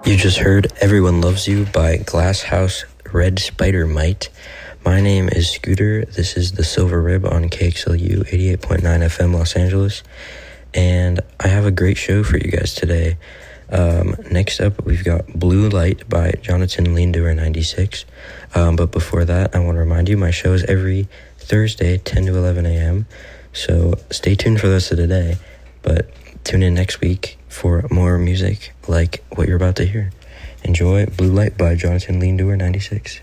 You just heard Everyone Loves You by Glasshouse Red Spider Mite. My name is Scooter. This is the Silver Rib on KXLU 88.9 FM Los Angeles. And I have a great show for you guys today. Next up, we've got Blue Light by Jonathan Lindauer 96. But before that, I want to remind you, my show is every Thursday, 10 to 11 a.m. So stay tuned for the rest of the day. But tune in next week for more music like what you're about to hear. Enjoy Blue Light by Jonathan Lindauer 96.